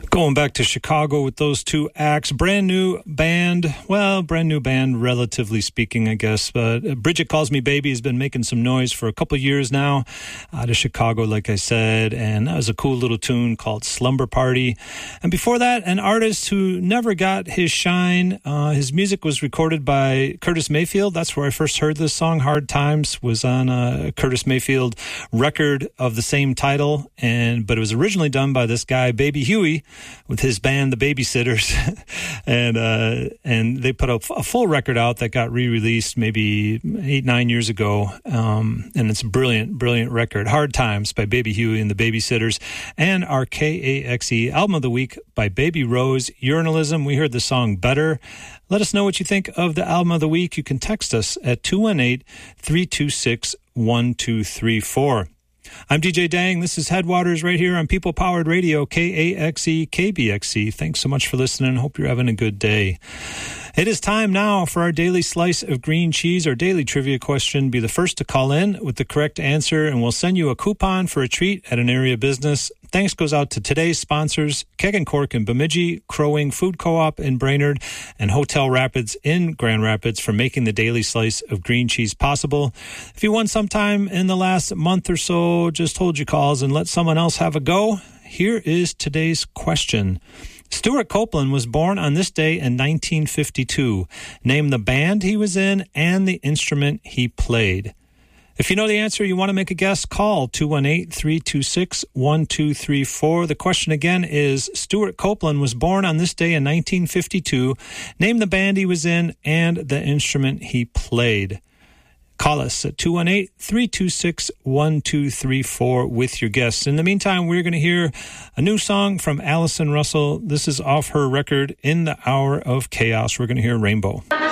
Going back to Chicago with those two acts. Brand new band, relatively speaking, I guess. But Bridget Calls Me Baby has been making some noise for a couple of years now out of Chicago, like I said. And that was a cool little tune called Slumber Party. And before that, an artist who never got his shine. His music was recorded by Curtis Mayfield. That's where I first heard this song. Hard Times was on a Curtis Mayfield record of the same title. But it was originally done by this guy, Baby Huey, with his band, The Babysitters. and they put a full record out that got re-released maybe 8-9 years ago. And it's a brilliant record. Hard Times by Baby Huey and The Babysitters. And our KAXE Album of the Week by Baby Rose, Urinalism. We heard the song Better. Let us know what you think of the Album of the Week. You can text us at 218-326-1234. I'm DJ Dang. This is Headwaters right here on People Powered Radio, KAXE, KBXE. Thanks so much for listening. Hope you're having a good day. It is time now for our daily slice of green cheese, our daily trivia question. Be the first to call in with the correct answer, and we'll send you a coupon for a treat at an area business. Thanks goes out to today's sponsors, Keg and Cork in Bemidji, Crow Wing Food Co-op in Brainerd, and Hotel Rapids in Grand Rapids for making the daily slice of green cheese possible. If you won sometime in the last month or so, just hold your calls and let someone else have a go. Here is today's question. Stuart Copeland was born on this day in 1952. Name the band he was in and the instrument he played. If you know the answer, you want to make a guess, call 218-326-1234. The question again is, Stuart Copeland was born on this day in 1952. Name the band he was in and the instrument he played. Call us at 218-326-1234 with your guess. In the meantime, we're going to hear a new song from Allison Russell. This is off her record, In the Hour of Chaos. We're going to hear Rainbow.